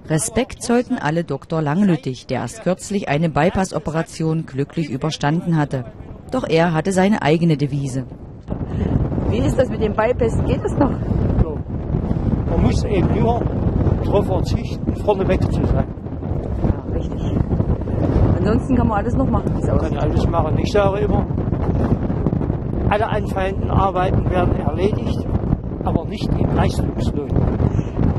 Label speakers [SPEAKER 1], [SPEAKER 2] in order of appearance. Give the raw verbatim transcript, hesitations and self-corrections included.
[SPEAKER 1] Respekt zollten alle Doktor Langlüttig, der erst kürzlich eine Bypass-Operation glücklich überstanden hatte. Doch er hatte seine eigene Devise.
[SPEAKER 2] Wie ist das mit dem Bypass? Geht es noch?
[SPEAKER 3] So. Man muss eben nur darauf verzichten, vorneweg zu sein.
[SPEAKER 2] Ja, richtig. Ansonsten kann man alles noch machen, wie es aussieht.
[SPEAKER 3] Man kann alles machen. Ich sage immer, alle anfallenden Arbeiten werden erledigt, aber nicht im Leistungslohn.